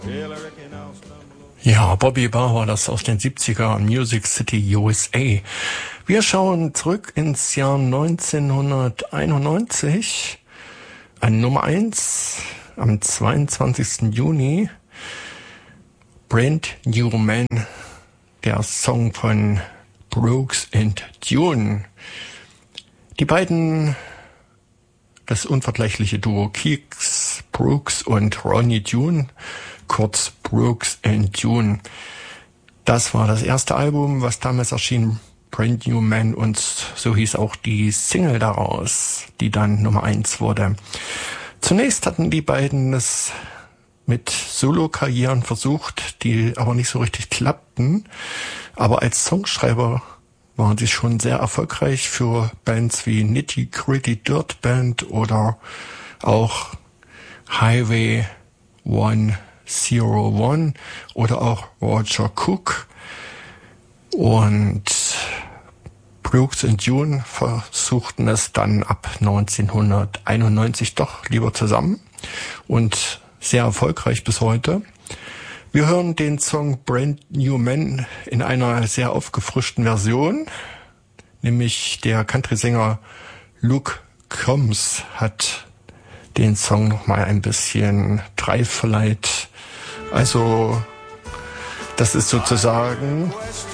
Ja, Bobby Barr war das aus den 70er, Music City, USA. Wir schauen zurück ins Jahr 1991, an Nummer 1 am 22. Juni. Brand New Man, der Song von Brooks and Dunn. Die beiden, das unvergleichliche Duo Keeks Brooks und Ronnie Dunn, kurz Brooks and Dunn. Das war das erste Album, was damals erschien, Brand New Man, und so hieß auch die Single daraus, die dann Nummer 1 wurde. Zunächst hatten die beiden es mit Solo-Karrieren versucht, die aber nicht so richtig klappten. Aber als Songschreiber waren sie schon sehr erfolgreich für Bands wie Nitty Gritty Dirt Band oder auch Highway 101 oder auch Roger Cook. Und Brooks und Dunn versuchten es dann ab 1991 doch lieber zusammen und sehr erfolgreich bis heute. Wir hören den Song Brand New Man in einer sehr aufgefrischten Version, nämlich der Country-Sänger Luke Combs hat den Song nochmal ein bisschen dreif verleiht. Also, das ist sozusagen